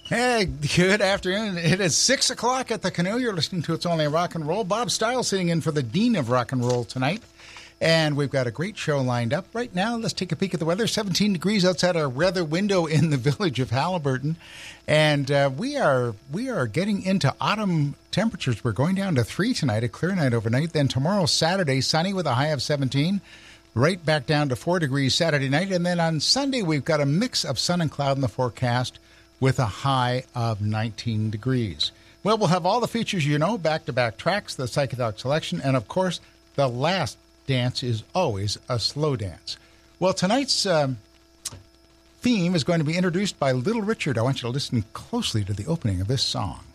Hey, good afternoon. It is 6 o'clock at the Canoe. You're listening to It's Only Rock and Roll. Bob Stiles sitting in for the Dean of Rock and Roll tonight. And we've got a great show lined up. Right now, let's take a peek at the weather. 17 degrees outside our weather window in the village of Haliburton. And we are getting into autumn temperatures. We're going down to 3 tonight, a clear night overnight. Then tomorrow, Saturday, sunny with a high of 17. Right back down to 4 degrees Saturday night. And then on Sunday, we've got a mix of sun and cloud in the forecast with a high of 19 degrees. Well, we'll have all the features you know, back-to-back tracks, the psychedelic selection, and, of course, the last dance is always a slow dance. Well, tonight's theme is going to be introduced by Little Richard. I want you to listen closely to the opening of this song.